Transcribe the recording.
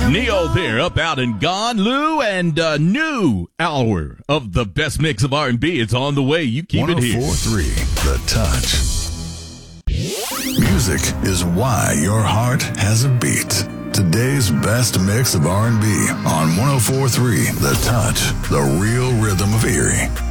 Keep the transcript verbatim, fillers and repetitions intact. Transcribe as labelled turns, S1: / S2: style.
S1: Neo there, Up, Out, and Gone. Lou, and a new hour of the best mix of R and B. It's on the way. You keep it here.
S2: one oh four point three The Touch. Music is why your heart has a beat. Today's best mix of R and B on one oh four point three The Touch, the real rhythm of Erie.